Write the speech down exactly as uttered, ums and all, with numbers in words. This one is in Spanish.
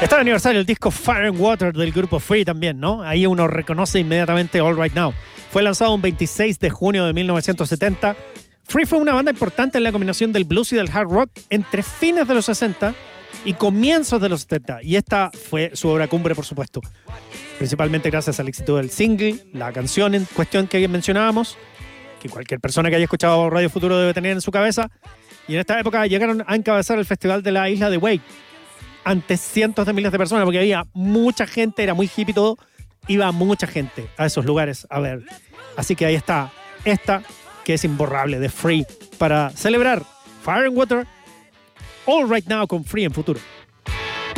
Está de aniversario el disco Fire and Water del grupo Free también, ¿no? Ahí uno reconoce inmediatamente All Right Now. Fue lanzado un veintiséis de junio de mil novecientos setenta. Free fue una banda importante en la combinación del blues y del hard rock entre fines de los sesenta y comienzos de los setenta. Y esta fue su obra cumbre, por supuesto. Principalmente gracias al éxito del single, la canción en cuestión que mencionábamos, que cualquier persona que haya escuchado Radio Futuro debe tener en su cabeza. Y en esta época llegaron a encabezar el festival de la isla de Wake ante cientos de miles de personas, porque había mucha gente, era muy hippie todo, iba mucha gente a esos lugares a ver. Así que ahí está esta, que es imborrable, de Free, para celebrar Fire and Water, All Right Now con Free en Futuro.